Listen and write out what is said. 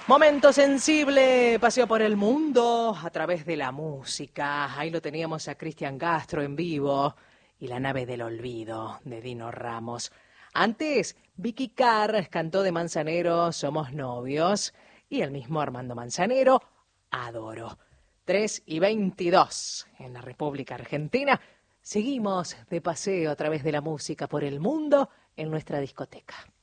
Momento sensible, paseo por el mundo a través de la música. Ahí lo teníamos a Cristian Castro en vivo y La nave del olvido de Dino Ramos. Antes, Vicky Carr cantó de Manzanero Somos novios y el mismo Armando Manzanero, Adoro. 3:22 en la República Argentina. Seguimos de paseo a través de la música por el mundo en nuestra discoteca.